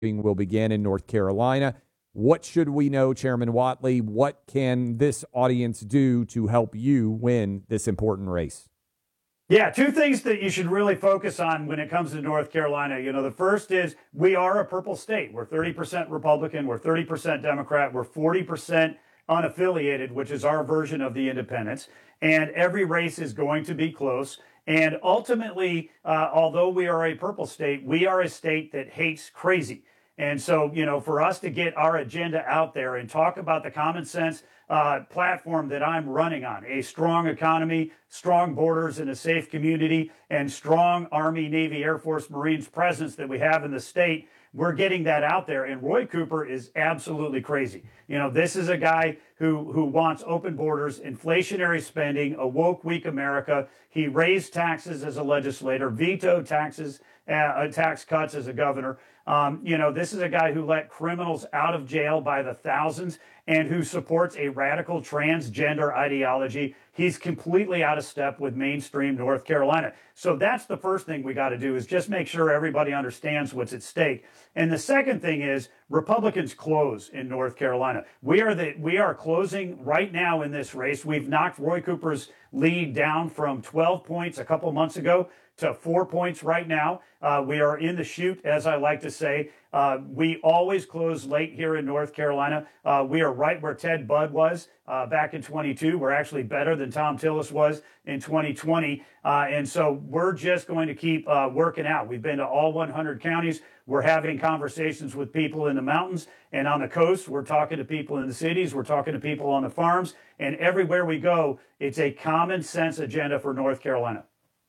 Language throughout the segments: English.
will begin in North Carolina. What should we know, Chairman Whatley? What can this audience do to help you win this important race? Yeah, two things that you should really focus on when it comes to North Carolina. The first is we are a purple state. We're 30% Republican. We're 30% Democrat. We're 40% unaffiliated, which is our version of the independents. And every race is going to be close. And ultimately, although we are a purple state, we are a state that hates crazy. And so, for us to get our agenda out there and talk about the common sense platform that I'm running on, a strong economy, strong borders, and a safe community, and strong Army, Navy, Air Force, Marines presence that we have in the state, we're getting that out there. And Roy Cooper is absolutely crazy. This is a guy who wants open borders, inflationary spending, a woke, weak America. He raised taxes as a legislator, vetoed tax cuts as a governor. This is a guy who let criminals out of jail by the thousands and who supports a radical transgender ideology. He's completely out of step with mainstream North Carolina. So that's the first thing we got to do, is just make sure everybody understands what's at stake. And the second thing is Republicans close in North Carolina. We are closing right now in this race. We've knocked Roy Cooper's lead down from 12 points a couple months ago to 4 points right now. We are in the chute, as I like to say. We always close late here in North Carolina. We are right where Ted Budd was back in 22. We're actually better than Tom Tillis was in 2020. And so we're just going to keep working out. We've been to all 100 counties. We're having conversations with people in the mountains and on the coast. We're talking to people in the cities. We're talking to people on the farms. And everywhere we go, it's a common sense agenda for North Carolina.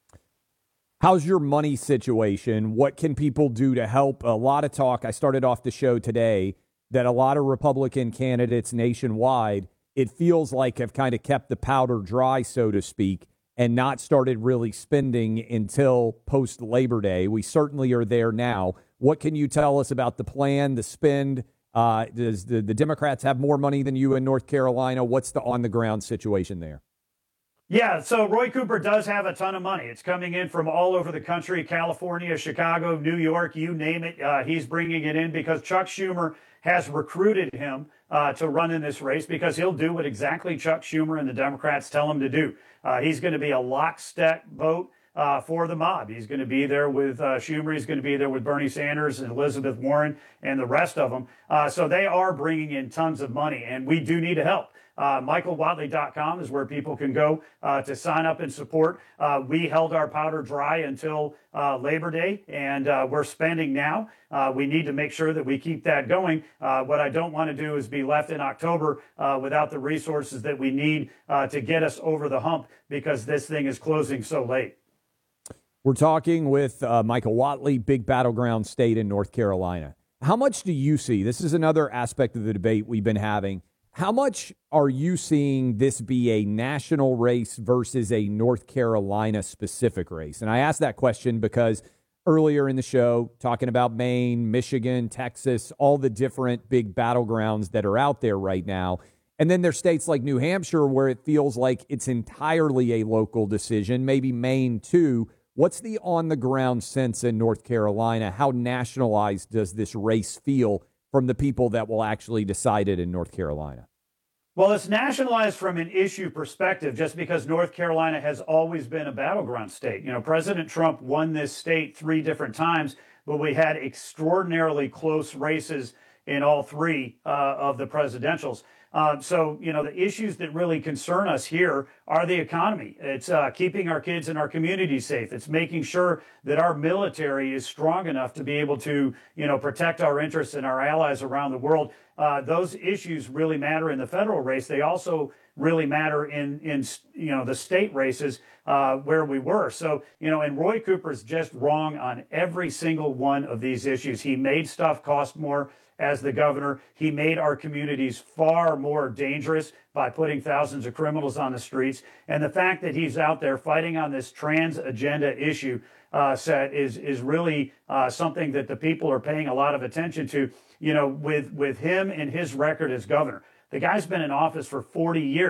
How's your money situation? What can people do to help? A lot of talk. I started off the show today that a lot of Republican candidates nationwide, it feels like, have kind of kept the powder dry, so to speak, and not started really spending until post-Labor Day. We certainly are there now. What can you tell us about the plan, the spend? Does the Democrats have more money than you in North Carolina? What's the on-the-ground situation there? Yeah, so Roy Cooper does have a ton of money. It's coming in from all over the country, California, Chicago, New York, you name it. He's bringing it in because Chuck Schumer has recruited him to run in this race, because he'll do what exactly Chuck Schumer and the Democrats tell him to do. He's going to be a lockstep vote for the mob. He's going to be there with Schumer. He's going to be there with Bernie Sanders and Elizabeth Warren and the rest of them. So they are bringing in tons of money, and we do need help. MichaelWhatley.com is where people can go to sign up and support. We held our powder dry until Labor Day, and we're spending now. We need to make sure that we keep that going. What I don't want to do is be left in October without the resources that we need to get us over the hump, because this thing is closing so late. We're talking with Michael Whatley, big battleground state in North Carolina. How much do you see? This is another aspect of the debate we've been having. How much are you seeing this be a national race versus a North Carolina specific race? And I ask that question because earlier in the show, talking about Maine, Michigan, Texas, all the different big battlegrounds that are out there right now. And then there's states like New Hampshire where it feels like it's entirely a local decision, maybe Maine too. What's the on-the-ground sense in North Carolina? How nationalized does this race feel from the people that will actually decide it in North Carolina? Well, it's nationalized from an issue perspective, just because North Carolina has always been a battleground state. President Trump won this state 3 different times, but we had extraordinarily close races in all 3 of the presidentials. So, the issues that really concern us here are the economy. It's keeping our kids and our communities safe. It's making sure that our military is strong enough to be able to, protect our interests and our allies around the world. Those issues really matter in the federal race. They also really matter in the state races where we were. So, and Roy Cooper's just wrong on every single one of these issues. He made stuff cost more as the governor. He made our communities far more dangerous by putting thousands of criminals on the streets. And the fact that he's out there fighting on this trans agenda issue set is really something that the people are paying a lot of attention to, with him and his record as governor. The guy's been in office for 40 years.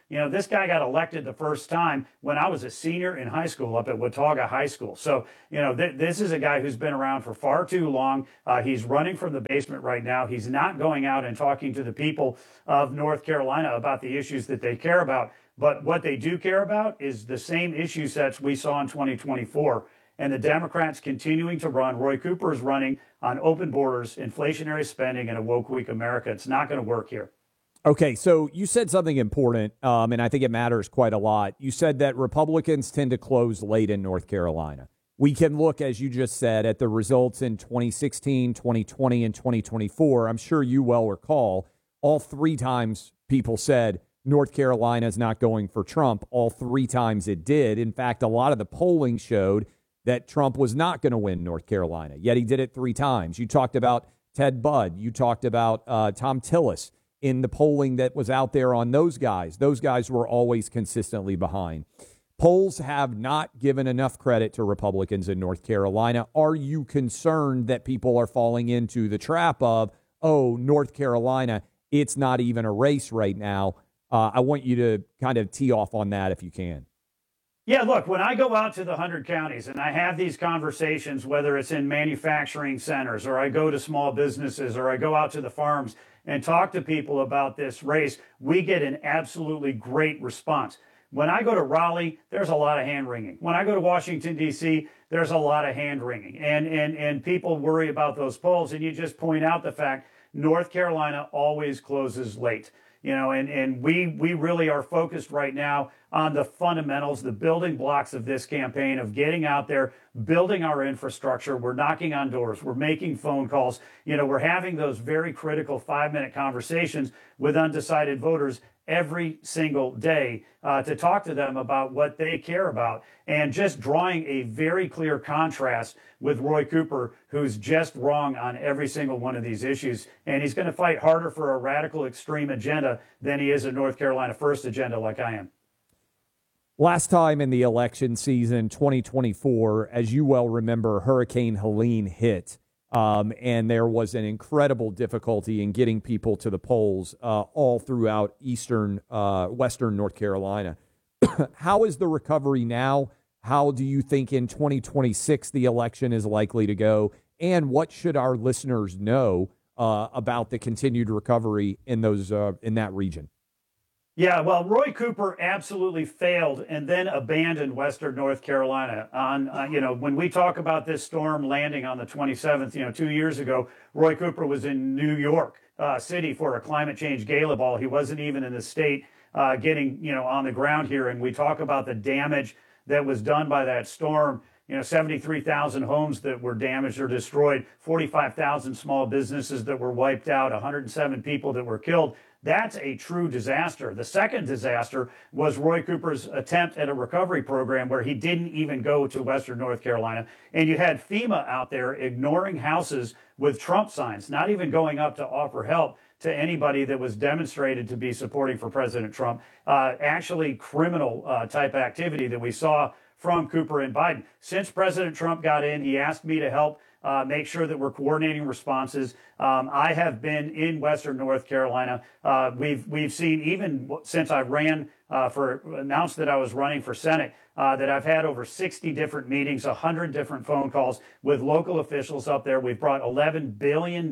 This guy got elected the first time when I was a senior in high school up at Watauga High School. So, this is a guy who's been around for far too long. He's running from the basement right now. He's not going out and talking to the people of North Carolina about the issues that they care about. But what they do care about is the same issue sets we saw in 2024. And the Democrats continuing to run. Roy Cooper is running on open borders, inflationary spending, and a woke weak America. It's not going to work here. Okay, so you said something important, and I think it matters quite a lot. You said that Republicans tend to close late in North Carolina. We can look, as you just said, at the results in 2016, 2020, and 2024. I'm sure you well recall all three times people said North Carolina is not going for Trump. All three times it did. In fact, a lot of the polling showed that Trump was not going to win North Carolina, yet he did it three times. You talked about Ted Budd. You talked about Tom Tillis in the polling that was out there on those guys. Those guys were always consistently behind. Polls have not given enough credit to Republicans in North Carolina. Are you concerned that people are falling into the trap of, North Carolina, it's not even a race right now? I want you to kind of tee off on that if you can. Yeah, look, when I go out to the 100 counties and I have these conversations, whether it's in manufacturing centers or I go to small businesses or I go out to the farms and talk to people about this race, we get an absolutely great response. When I go to Raleigh, there's a lot of hand wringing. When I go to Washington, D.C., there's a lot of hand wringing. And people worry about those polls. And you just point out the fact North Carolina always closes late. And we really are focused right now on the fundamentals, the building blocks of this campaign, of getting out there, building our infrastructure. We're knocking on doors. We're making phone calls. We're having those very critical 5-minute conversations with undecided voters every single day to talk to them about what they care about, and just drawing a very clear contrast with Roy Cooper, who's just wrong on every single one of these issues. And he's going to fight harder for a radical extreme agenda than he is a North Carolina first agenda like I am. Last time in the election season, 2024, as you well remember, Hurricane Helene hit. And there was an incredible difficulty in getting people to the polls all throughout western North Carolina. How is the recovery now? How do you think in 2026 the election is likely to go? And what should our listeners know about the continued recovery in that region? Yeah, well, Roy Cooper absolutely failed and then abandoned Western North Carolina. When we talk about this storm landing on the 27th, 2 years ago, Roy Cooper was in New York City for a climate change gala ball. He wasn't even in the state getting, on the ground here. And we talk about the damage that was done by that storm. 73,000 homes that were damaged or destroyed, 45,000 small businesses that were wiped out, 107 people that were killed. That's a true disaster. The second disaster was Roy Cooper's attempt at a recovery program where he didn't even go to Western North Carolina. And you had FEMA out there ignoring houses with Trump signs, not even going up to offer help to anybody that was demonstrated to be supporting for President Trump. Actually criminal type activity that we saw from Cooper and Biden. Since President Trump got in, he asked me to help make sure that we're coordinating responses. I have been in Western North Carolina. We've seen, even since I announced that I was running for Senate, that I've had over 60 different meetings, 100 different phone calls with local officials up there. We've brought $11 billion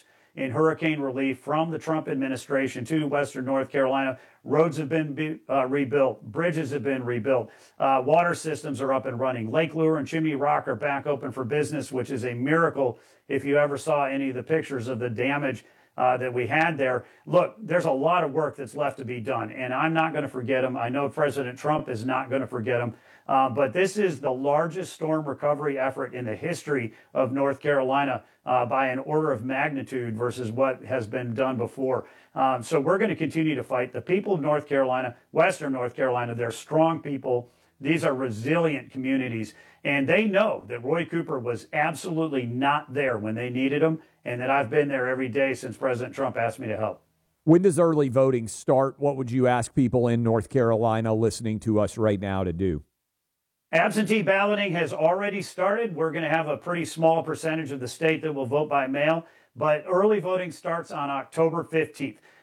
in hurricane relief from the Trump administration to Western North Carolina. Roads have been rebuilt. Bridges have been rebuilt. Water systems are up and running. Lake Lure and Chimney Rock are back open for business, which is a miracle if you ever saw any of the pictures of the damage that we had there. Look, there's a lot of work that's left to be done, and I'm not going to forget them. I know President Trump is not going to forget them. But this is the largest storm recovery effort in the history of North Carolina by an order of magnitude versus what has been done before. So we're going to continue to fight. The people of North Carolina, Western North Carolina, they're strong people. These are resilient communities. And they know that Roy Cooper was absolutely not there when they needed him, and that I've been there every day since President Trump asked me to help. When does early voting start? What would you ask people in North Carolina listening to us right now to do? Absentee balloting has already started. We're going to have a pretty small percentage of the state that will vote by mail, but early voting starts on October 15th.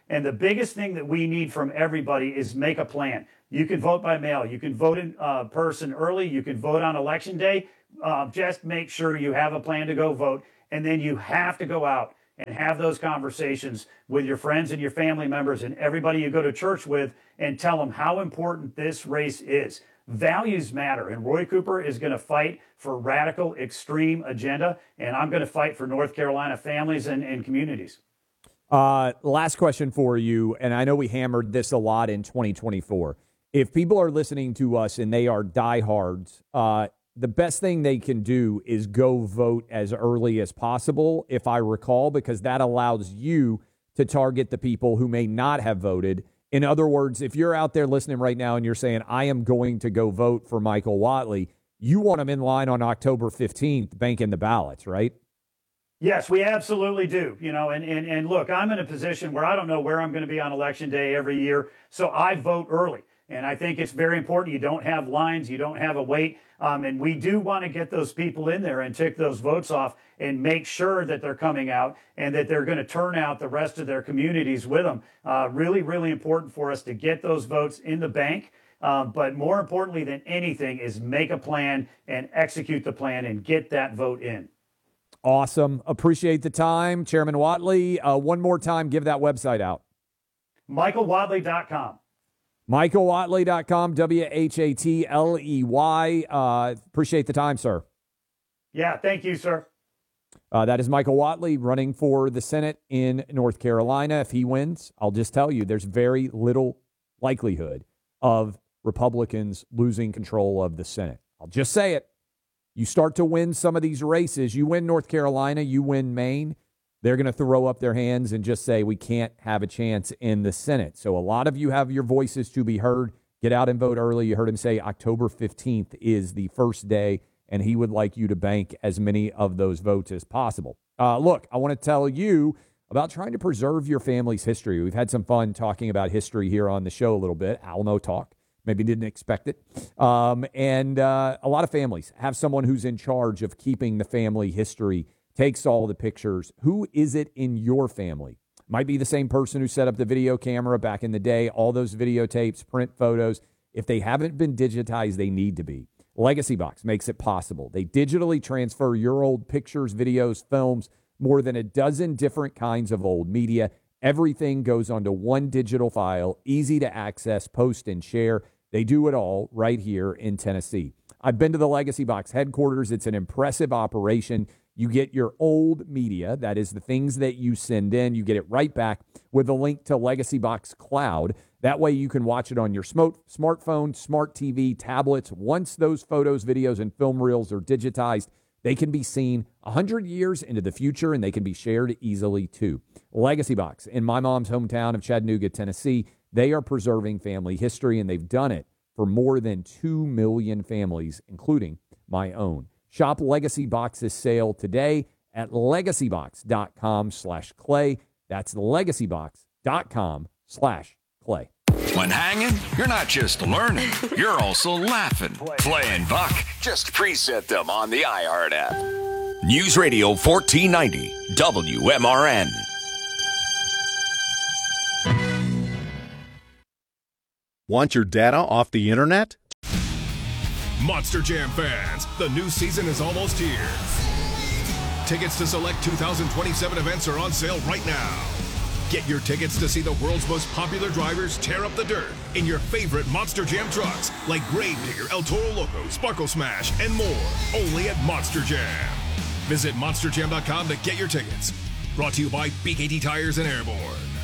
And the biggest thing that we need from everybody is make a plan. You can vote by mail. You can vote in person early. You can vote on election day. Just make sure you have a plan to go vote. And then you have to go out and have those conversations with your friends and your family members and everybody you go to church with and tell them how important this race is. Values matter, and Roy Cooper is going to fight for radical, extreme agenda, and I'm going to fight for North Carolina families and communities. Last question for you, and I know we hammered this a lot in 2024. If people are listening to us and they are diehards, the best thing they can do is go vote as early as possible, if I recall, because that allows you to target the people who may not have voted. In other words, if you're out there listening right now and you're saying, I am going to go vote for Michael Whatley, you want him in line on October 15th, banking the ballots, right? Yes, we absolutely do. And look, I'm in a position where I don't know where I'm going to be on election day every year, so I vote early. And I think it's very important. You don't have lines, you don't have a wait. And we do want to get those people in there and tick those votes off and make sure that they're coming out and that they're going to turn out the rest of their communities with them. Really, really important for us to get those votes in the bank. But more importantly than anything is make a plan and execute the plan and get that vote in. Awesome. Appreciate the time. Chairman Whatley, one more time, give that website out. MichaelWhatley.com. MichaelWhatley.com, WHATLEY. Appreciate the time, sir. Yeah, thank you, sir. That is Michael Whatley running for the Senate in North Carolina. If he wins, I'll just tell you, there's very little likelihood of Republicans losing control of the Senate. I'll just say it. You start to win some of these races. You win North Carolina, you win Maine. They're going to throw up their hands and just say we can't have a chance in the Senate. So a lot of you have your voices to be heard. Get out and vote early. You heard him say October 15th is the first day, and he would like you to bank as many of those votes as possible. Look, I want to tell you about trying to preserve your family's history. We've had some fun talking about history here on the show a little bit. Alamo talk. Maybe didn't expect it. And a lot of families have someone who's in charge of keeping the family history, takes all the pictures. Who is it in your family? Might be the same person who set up the video camera back in the day, all those videotapes, print photos. If they haven't been digitized, they need to be. Legacy Box makes it possible. They digitally transfer your old pictures, videos, films, more than a dozen different kinds of old media. Everything goes onto one digital file, easy to access, post, and share. They do it all right here in Tennessee. I've been to the Legacy Box headquarters. It's an impressive operation. You get your old media, that is the things that you send in. You get it right back with a link to Legacy Box Cloud. That way you can watch it on your smartphone, smart TV, tablets. Once those photos, videos, and film reels are digitized, they can be seen 100 years into the future, and they can be shared easily too. Legacy Box, in my mom's hometown of Chattanooga, Tennessee, they are preserving family history, and they've done it for more than 2 million families, including my own. Shop Legacy Box's sale today at legacybox.com/clay. That's legacybox.com/clay. When hanging, you're not just learning, you're also laughing. Clay and Buck, just preset them on the iHeart app. News Radio 1490, WMRN. Want your data off the internet? Monster Jam fans, the new season is almost here. Tickets to select 2027 events are on sale right now. Get your tickets to see the world's most popular drivers tear up the dirt in your favorite Monster Jam trucks like Gravedigger, El Toro Loco, Sparkle Smash, and more. Only at Monster Jam. Visit monsterjam.com to get your tickets. Brought to you by BKT Tires and Airborne.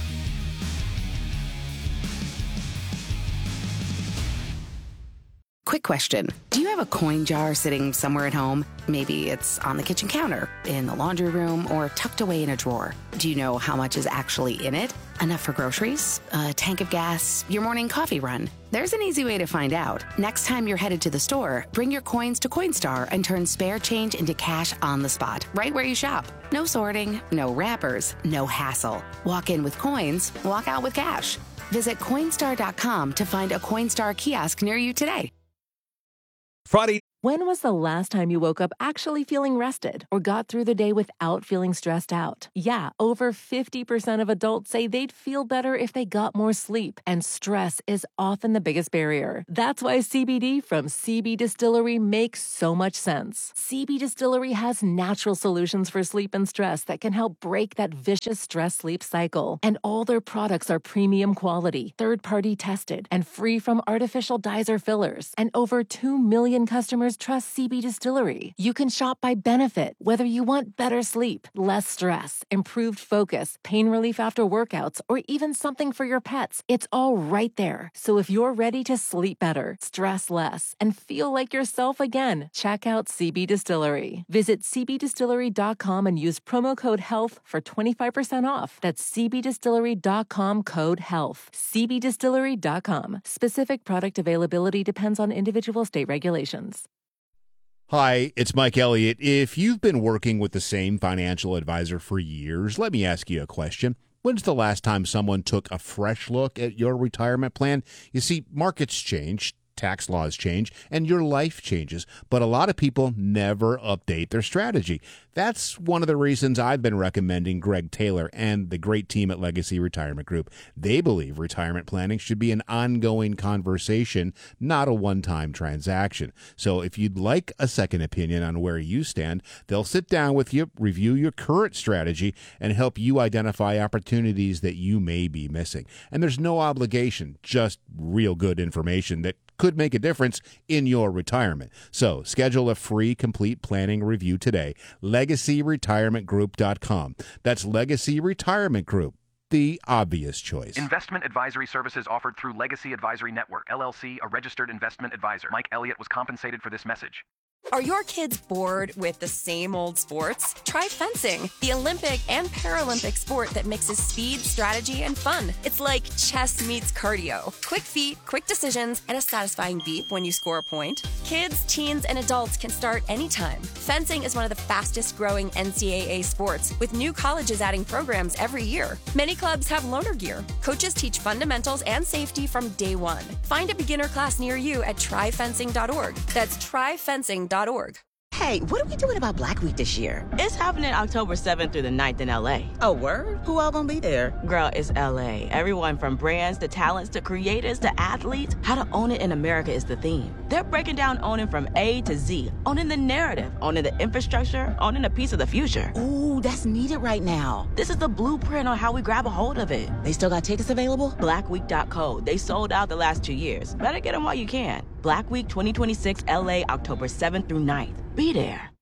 Quick question. Do you have a coin jar sitting somewhere at home? Maybe it's on the kitchen counter, in the laundry room, or tucked away in a drawer. Do you know how much is actually in it? Enough for groceries, a tank of gas, your morning coffee run? There's an easy way to find out. Next time you're headed to the store, bring your coins to Coinstar and turn spare change into cash on the spot, right where you shop. No sorting, no wrappers, no hassle. Walk in with coins, walk out with cash. Visit Coinstar.com to find a Coinstar kiosk near you today. Friday. When was the last time you woke up actually feeling rested or got through the day without feeling stressed out? Yeah, over 50% of adults say they'd feel better if they got more sleep, and stress is often the biggest barrier. That's why CBD from CB Distillery makes so much sense. CB Distillery has natural solutions for sleep and stress that can help break that vicious stress-sleep cycle. And all their products are premium quality, third-party tested, and free from artificial dyes or fillers. And over 2 million customers trust CB Distillery. You can shop by benefit, whether you want better sleep, less stress, improved focus, pain relief after workouts, or even something for your pets. It's all right there. So if you're ready to sleep better, stress less, and feel like yourself again, check out CB Distillery. Visit cbdistillery.com and use promo code HEALTH for 25% off. That's cbdistillery.com, code HEALTH. cbdistillery.com. Specific product availability depends on individual state regulations. Hi, it's Mike Elliott. If you've been working with the same financial advisor for years, let me ask you a question. When's the last time someone took a fresh look at your retirement plan? You see, markets change, tax laws change, and your life changes, but a lot of people never update their strategy. That's one of the reasons I've been recommending Greg Taylor and the great team at Legacy Retirement Group. They believe retirement planning should be an ongoing conversation, not a one-time transaction. So if you'd like a second opinion on where you stand, they'll sit down with you, review your current strategy, and help you identify opportunities that you may be missing. And there's no obligation, just real good information that could make a difference in your retirement. So schedule a free complete planning review today. LegacyRetirementGroup.com. That's Legacy Retirement Group, the obvious choice. Investment advisory services offered through Legacy Advisory Network, LLC, a registered investment advisor. Mike Elliott was compensated for this message. Are your kids bored with the same old sports? Try fencing, the Olympic and Paralympic sport that mixes speed, strategy, and fun. It's like chess meets cardio. Quick feet, quick decisions, and a satisfying beep when you score a point. Kids, teens, and adults can start anytime. Fencing is one of the fastest growing NCAA sports, with new colleges adding programs every year. Many clubs have loaner gear. Coaches teach fundamentals and safety from day one. Find a beginner class near you at tryfencing.org. That's tryfencing.org. Hey, what are we doing about Black Week this year? It's happening October 7th through the 9th in LA. Oh, word? Who all gonna be there? Girl, it's LA. Everyone from brands to talents to creators to athletes. How to own it in America is the theme. They're breaking down owning from A to Z. Owning the narrative, owning the infrastructure, owning a piece of the future. Ooh, that's needed right now. This is the blueprint on how we grab a hold of it. They still got tickets available? Blackweek.co. They sold out the last 2 years. Better get them while you can. Black Week 2026 LA, October 7th through 9th. Be there.